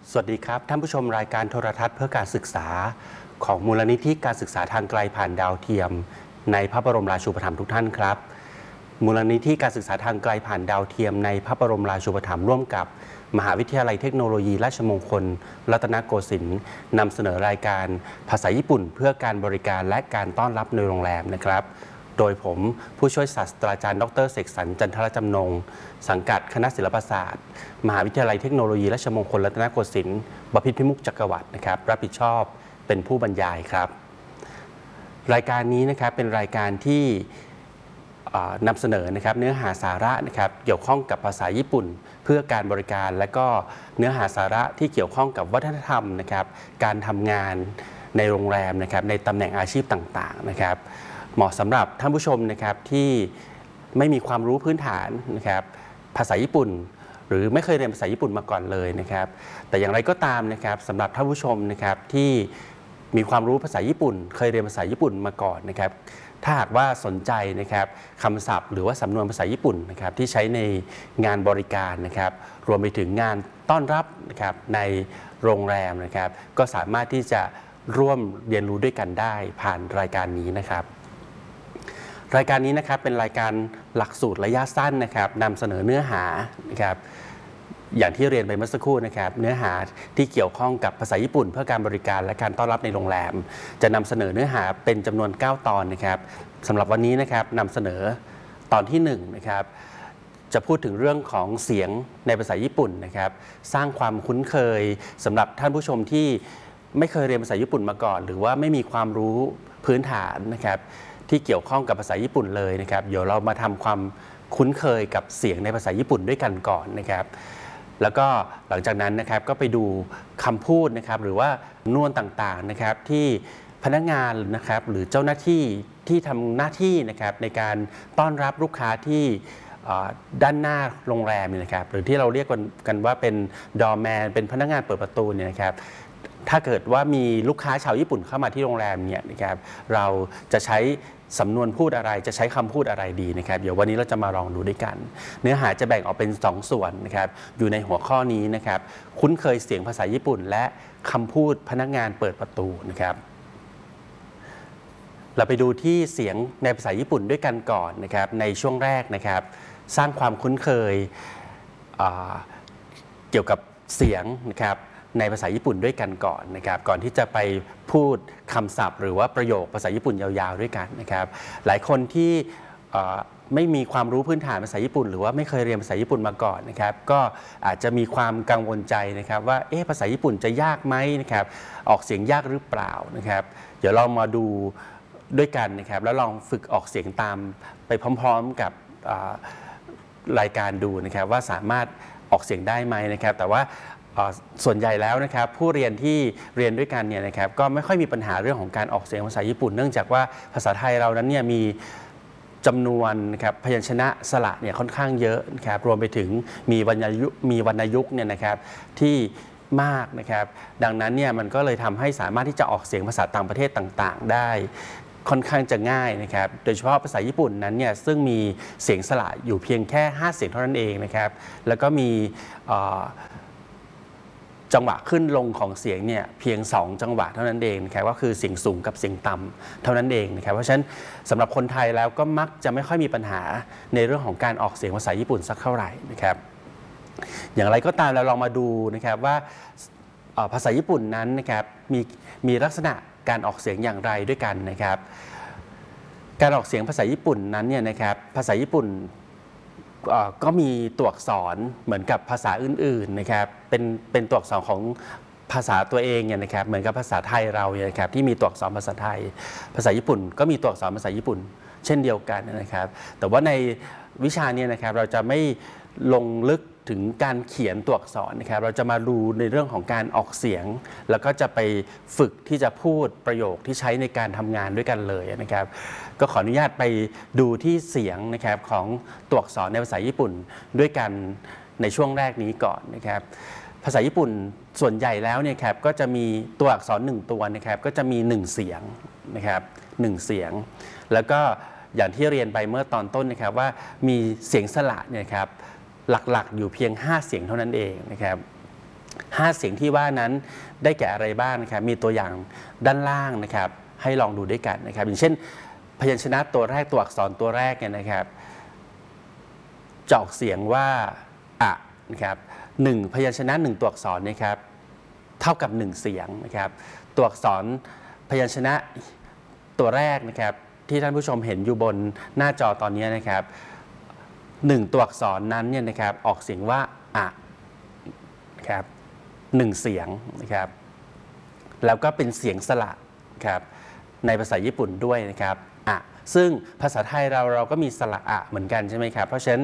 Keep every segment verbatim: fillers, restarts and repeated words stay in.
สวัสดีครับท่านผู้ชมรายการโทรทัศน์เพื่อการศึกษาของมูลนิธิการศึกษาทางไกลผ่านดาวเทียมในพระบรมราชูปถัมภ์ทุกท่านครับมูลนิธิการศึกษาทางไกลผ่านดาวเทียมในพระบรมราชูปถัมภ์ร่วมกับมหาวิทยาลัยเทคโนโลยีราชมงคลรัตนโกสินทร์นำเสนอรายการภาษาญี่ปุ่นเพื่อการบริการและการต้อนรับในโรงแรมนะครับโดยผมผู้ช่วยศาสตราจารย์ดรเสกสรรจันทรจำนงสังกัดคณะศิลปศาสตร์มหาวิทยาลัยเทคโนโลยีราชมงคลรัตนโกสินทร์บพิตรพิมุกจักรวรรดินะครับรับผิดชอบเป็นผู้บรรยายครับรายการนี้นะครับเป็นรายการที่นำเสนอนะครับเนื้อหาสาระนะครับเกี่ยวข้องกับภาษาญี่ปุ่นเพื่อการบริการและก็เนื้อหาสาระที่เกี่ยวข้องกับวัฒนธรรมนะครับการทำงานในโรงแรมนะครับในตำแหน่งอาชีพต่างๆนะครับเหมาะสำหรับท่านผู้ชมนะครับที่ไม่มีความรู้พื้นฐานนะครับภาษาญี่ปุ่นหรือไม่เคยเรียนภาษาญี่ปุ่นมาก่อนเลยนะครับแต่อย่างไรก็ตามนะครับสำหรับท่านผู้ชมนะครับที่มีความรู้ภาษาญี่ปุ่นเคยเรียนภาษาญี่ปุ่นมาก่อนนะครับถ้าหากว่าสนใจนะครับคำศัพท์หรือว่าสำนวนภาษาญี่ปุ่นนะครับที่ใช้ในงานบริการนะครับรวมไปถึงงานต้อนรับนะครับในโรงแรมนะครับก็สามารถที่จะร่วมเรียนรู้ด้วยกันได้ผ่านรายการนี้นะครับรายการนี้นะครับเป็นรายการหลักสูตรระยะสั้นนะครับนำเสนอเนื้อหานะครับอย่างที่เรียนไปเมื่อสักครู่นะครับเนื้อหาที่เกี่ยวข้องกับภาษาญี่ปุ่นเพื่อการบริการและการต้อนรับในโรงแรมจะนำเสนอเนื้อหาเป็นจำนวนเก้าตอนนะครับสำหรับวันนี้นะครับนำเสนอตอนที่หนึ่งนะครับจะพูดถึงเรื่องของเสียงในภาษาญี่ปุ่นนะครับสร้างความคุ้นเคยสำหรับท่านผู้ชมที่ไม่เคยเรียนภาษาญี่ปุ่นมาก่อนหรือว่าไม่มีความรู้พื้นฐานนะครับที่เกี่ยวข้องกับภาษาญี่ปุ่นเลยนะครับเดี๋ยวเรามาทำความคุ้นเคยกับเสียงในภาษาญี่ปุ่นด้วยกันก่อนนะครับแล้วก็หลังจากนั้นนะครับก็ไปดูคำพูดนะครับหรือว่านวนต่างๆนะครับที่พนักงานนะครับหรือเจ้าหน้าที่ที่ทำหน้าที่นะครับในการต้อนรับลูกค้าที่ด้านหน้าโรงแรมนี่นะครับหรือที่เราเรียกกันว่าเป็นดอร์แมนเป็นพนักงานเปิดประตูเนี่ยนะครับถ้าเกิดว่ามีลูกค้าชาวญี่ปุ่นเข้ามาที่โรงแรมเนี่ยนะครับเราจะใช้สำนวนพูดอะไรจะใช้คำพูดอะไรดีนะครับเดี๋ยววันนี้เราจะมาลองดูด้วยกันเนื้อหาจะแบ่งออกเป็นสองส่วนนะครับอยู่ในหัวข้อนี้นะครับคุ้นเคยเสียงภาษาญี่ปุ่นและคำพูดพนักงานเปิดประตูนะครับเราไปดูที่เสียงในภาษาญี่ปุ่นด้วยกันก่อนนะครับในช่วงแรกนะครับสร้างความคุ้นเคยเกี่ยวกับเสียงนะครับในภาษาญี่ปุ่นด้วยกันก่อนนะครับก่อนที่จะไปพูดคำศัพท์หรือว่าประโยคภาษาญี่ปุ่นยาวๆด้วยกันนะครับหลายคนที่ไม่มีความรู้พื้นฐานภาษาญี่ปุ่นหรือว่าไม่เคยเรียนภาษาญี่ปุ่นมาก่อนนะครับก็อาจจะมีความกังวลใจนะครับว่าเอ๊ะภาษาญี่ปุ่นจะยากไหมนะครับออกเสียงยากหรือเปล่านะครับเดี๋ยวเรามาดูด้วยกันนะครับแล้วลองฝึกออกเสียงตามไปพร้อมๆกับรายการดูนะครับว่าสามารถออกเสียงได้ไหมนะครับแต่ว่าส่วนใหญ่แล้วนะครับผู้เรียนที่เรียนด้วยกันเนี่ยนะครับก็ไม่ค่อยมีปัญหาเรื่องของการออกเสียงภาษาญี่ปุ่นเนื่องจากว่าภาษาไทยเรานั้นเนี่ยมีจำนวนนะครับพยัญชนะสระเนี่ยค่อนข้างเยอะนะครับรวมไปถึงมีวรรณยุกต์มีวรรณยุกต์เนี่ยนะครับที่มากนะครับดังนั้นเนี่ยมันก็เลยทำให้สามารถที่จะออกเสียงภาษาต่างประเทศต่างๆได้ค่อนข้างจะง่ายนะครับโดยเฉพาะภาษาญี่ปุ่นนั้นเนี่ยซึ่งมีเสียงสระอยู่เพียงแค่ห้าเสียงเท่านั้นเองนะครับแล้วก็มีจังหวะขึ้นลงของเสียงเนี่ยเพียงสองจังหวะเท่านั้นเองนะครับก็คือเสียงสูงกับเสียงต่ำเท่านั้นเองนะครับเพราะฉะนั้นสำหรับคนไทยแล้วก็มักจะไม่ค่อยมีปัญหาในเรื่องของการออกเสียงภาษาญี่ปุ่นสักเท่าไหร่นะครับอย่างไรก็ตามเราลองมาดูนะครับว่าภาษาญี่ปุ่นนั้นนะครับมีมีลักษณะการออกเสียงอย่างไรด้วยกันนะครับการออกเสียงภาษาญี่ปุ่นนั้นเนี่ยนะครับภาษาญี่ปุ่นก็มีตัวอักษรเหมือนกับภาษาอื่นๆนะครับเป็นเป็นตัวอักษรของภาษาตัวเองเนี่ยนะครับเหมือนกับภาษาไทยเราเนี่ยนะครับที่มีตัวอักษรภาษาไทยภาษาญี่ปุ่นก็มีตัวอักษรภาษาญี่ปุ่นเช่นเดียวกันนะครับแต่ว่าในวิชานี้นะครับเราจะไม่ลงลึกถึงการเขียนตัวอักษรนะครับเราจะมาดูในเรื่องของการออกเสียงแล้วก็จะไปฝึกที่จะพูดประโยคที่ใช้ในการทำงานด้วยกันเลยนะครับก็ขออนุญาตไปดูที่เสียงนะครับของตัวอักษรในภาษาญี่ปุ่นด้วยกันในช่วงแรกนี้ก่อนนะครับภาษาญี่ปุ่นส่วนใหญ่แล้วเนี่ยครับก็จะมีตัวอักษรหนึ่งตัวนะครับก็จะมีหนึ่งเสียงนะครับหนึ่งเสียงแล้วก็อย่างที่เรียนไปเมื่อตอนต้นนะครับว่ามีเสียงสระเนี่ยครับหลักๆอยู่เพียงห้าเสียงเท่านั้นเองนะครับห้าเสียงที่ว่านั้นได้แก่อะไรบ้างนะครับมีตัวอย่างด้านล่างนะครับให้ลองดูด้วยกันนะครับอย่างเช่นพยัญชนะตัวแรกตัวอักษรตัวแรกเนี่ยนะครับจะออกเสียงว่าอะนะครับหนึ่งพยัญชนะหนึ่งตัวอักษรนะครับเท่ากับหนึ่งเสียงนะครับตัวอักษรพยัญชนะตัวแรกนะครับที่ท่านผู้ชมเห็นอยู่บนหน้าจอตอนนี้นะครับหนึ่งตัวอักษรนั้นเนี่ยนะครับออกเสียงว่าอะนะครับหนึ่งเสียงนะครับแล้วก็เป็นเสียงสระครับในภาษาญี่ปุ่นด้วยนะครับอะซึ่งภาษาไทยเราเราก็มีสระอะเหมือนกันใช่ไหมครับเพราะฉะนั้น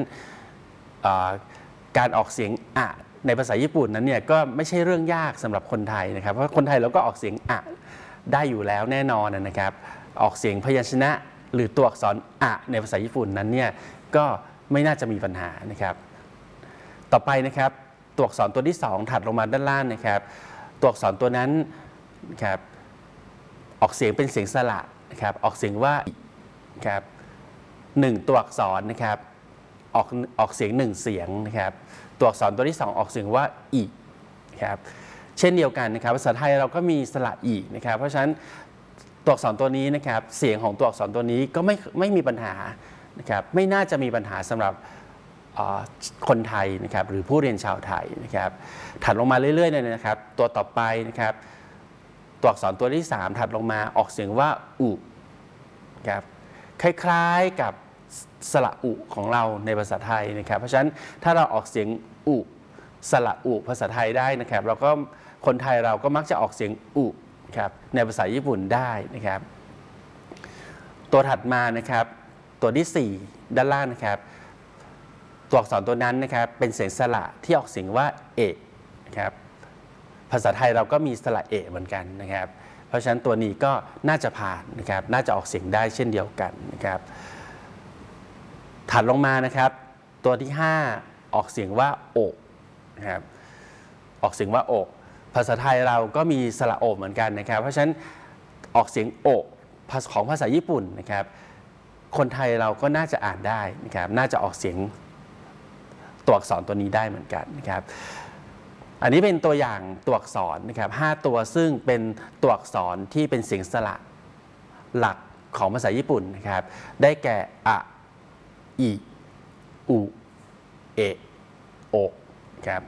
การออกเสียงอะในภาษาญี่ปุ่นนั้นเนี่ยก็ไม่ใช่เรื่องยากสำหรับคนไทยนะครับเพราะคนไทยเราก็ออกเสียงอะได้อยู่แล้วแน่นอนนะครับออกเสียงพยัญชนะหรือตัวอักษรอะในภาษาญี่ปุ่นนั้นเนี่ยก็ไม่น่าจะมีปัญหานะครับต่อไปนะครับตัวอักษรตัวที่สองถัดลงมาด้านล่างนะครับตัวอักษรตัวนั้นนะครับออกเสียงเป็นเสียงสระนะครับออกเสียงว่าครับหนึ่งตัวอักษรนะครับออกออกเสียงหนึ่งเสียงนะครับตัวอักษรตัวที่สองออกเสียงว่าอีครับเช่นเดียวกันนะครับภาษาไทยเราก็มีสระอีนะครับเพราะฉะนั้นตัวอักษรตัวนี้นะครับเสียงของตัวอักษรตัวนี้ก็ไม่ไม่มีปัญหานะครับไม่น่าจะมีปัญหาสำหรับคนไทยนะครับหรือผู้เรียนชาวไทยนะครับถัดลงมาเรื่อยๆเลยนะครับตัวต่อไปนะครับตัวอักษรตัวที่สามถัดลงมาออกเสียงว่าอุครับคล้ายๆกับสระอุของเราในภาษาไทยนะครับเพราะฉะนั้นถ้าเราออกเสียงอุสระอุภาษาไทยได้นะครับเราก็คนไทยเราก็มักจะออกเสียงอุครับในภาษาญี่ปุ่นได้นะครับตัวถัดมานะครับตัวที่สี่ด้านล่างนะครับตัวอักษรตัวนั้นนะครับเป็นเสียงสระที่ออกเสียงว่าเอะนะครับภาษาไทยเราก็มีสระเอะเหมือนกันนะครับเพราะฉะนั้นตัวนี้ก็น่าจะผ่านนะครับน่าจะออกเสียงได้เช่นเดียวกันนะครับถัดลงมานะครับตัวที่ห้าออกเสียงว่าโอะนะครับออกเสียงว่าโอะภาษาไทยเราก็มีสระโอะเหมือนกันนะครับเพราะฉะนั้นออกเสียงโอะของภาษาญี่ปุ่นนะครับคนไทยเราก็น่าจะอ่านได้นะครับน่าจะออกเสียงตัวอักษรตัวนี้ได้เหมือนกันนะครับอันนี้เป็นตัวอย่างตัวอักษรนะครับห้าตัวซึ่งเป็นตัวอักษรที่เป็นเสียงสระหลักของภาษาญี่ปุ่นนะครับได้แก่อะอิอุเอะโอะครับ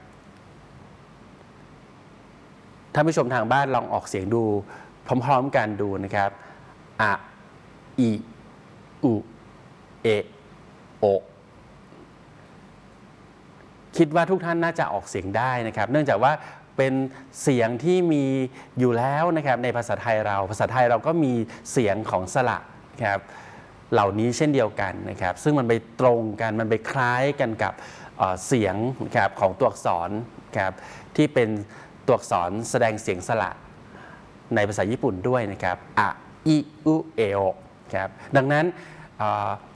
ท่านผู้ชมทางบ้านลองออกเสียงดูพร้อมๆกันดูนะครับอะอิอุเอะโอะคิดว่าทุกท่านน่าจะออกเสียงได้นะครับเนื่องจากว่าเป็นเสียงที่มีอยู่แล้วนะครับในภาษาไทยเราภาษาไทยเราก็มีเสียงของสระครับเหล่านี้เช่นเดียวกันนะครับซึ่งมันไปตรงกันมันไปคล้ายกันกับเสียงนะครับของตัวอักษรครับที่เป็นตัวอักษรแสดงเสียงสระในภาษาญี่ปุ่นด้วยนะครับอะอิอุเอโอครับดังนั้น